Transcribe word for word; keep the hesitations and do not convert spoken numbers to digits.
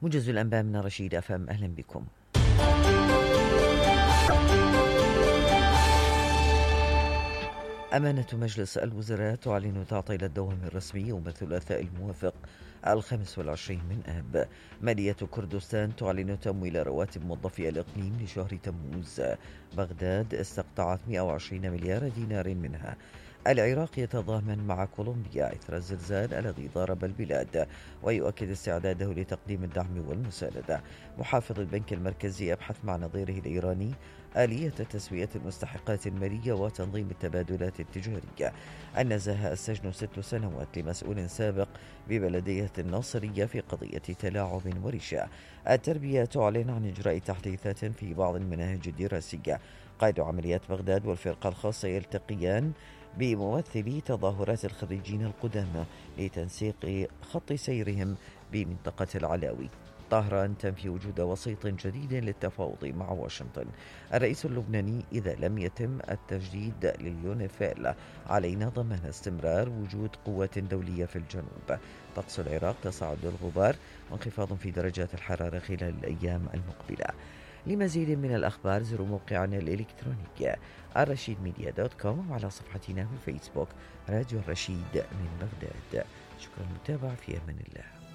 موجز الأنباء من رشيد أف أم، أهلا بكم. أمانة مجلس الوزراء تعلن تعطيل الدوام الرسمي يوم الثلاثاء الموافق الخامس والعشرين من آب. مالية كردستان تعلن تمويل رواتب موظفي الإقليم لشهر تموز. بغداد استقطعت مئة وعشرين مليار دينار منها. العراق يتضامن مع كولومبيا إثر الزلزال الذي ضرب البلاد ويؤكد استعداده لتقديم الدعم والمساندة. محافظ البنك المركزي يبحث مع نظيره الإيراني آلية تسوية المستحقات المالية وتنظيم التبادلات التجارية. النزاهة السجن ست سنوات لمسؤول سابق ببلدية الناصرية في قضية تلاعب ورشا. التربية تعلن عن إجراء تحديثات في بعض المناهج الدراسية. قائد عمليات بغداد والفرقة الخاصة يلتقيان بممثلي تظاهرات الخريجين القدامى لتنسيق خط سيرهم بمنطقة العلاوي. طهران تنفي وجود وسيط جديد للتفاوض مع واشنطن. الرئيس اللبناني: إذا لم يتم التجديد لليونيفيل علينا ضمان استمرار وجود قوات دولية في الجنوب. طقس العراق: تصاعد الغبار وانخفاض في درجات الحرارة خلال الأيام المقبلة. لمزيد من الأخبار زوروا موقعنا الإلكتروني الرشيد ميديا دوت كوم وعلى صفحتنا في الفيسبوك راديو الرشيد من بغداد. شكرا للمتابعة، في أمان الله.